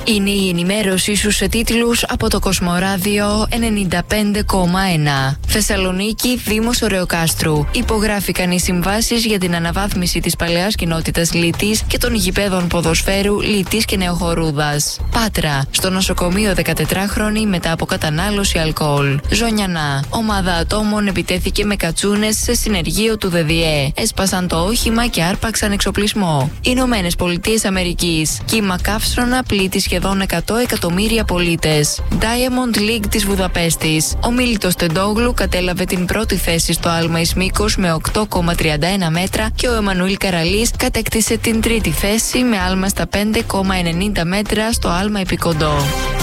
Είναι η ενημέρωσή σου σε τίτλους από το Κοσμοράδιο 95,1. Θεσσαλονίκη, Δήμος Ωρεοκάστρου. Υπογράφηκαν οι συμβάσεις για την αναβάθμιση της παλαιάς κοινότητας Λυτής και των γηπέδων ποδοσφαίρου Λυτής και Νεοχορούδας. Πάτρα, στο νοσοκομείο 14χρονη μετά από κατανάλωση αλκοόλ. Ζωνιανά, ομάδα ατόμων επιτέθηκε με κατσούνες σε συνεργείο του ΔΔΕ. Έσπασαν το όχημα και άρπαξαν εξοπλισμό. Ηνωμένες Πολιτείες Αμερικής. Κύμα καύσωνα πλήττει σχεδόν 100 εκατομμύρια πολίτες. Diamond League της Βουδαπέστης. Ο Μίλτος Τεντόγλου κατέλαβε την πρώτη θέση στο άλμα εις μήκος με 8,31 μέτρα και ο Εμμανουήλ Καραλής κατέκτησε την τρίτη θέση με άλμα στα 5,90 μέτρα στο άλμα επικοντό.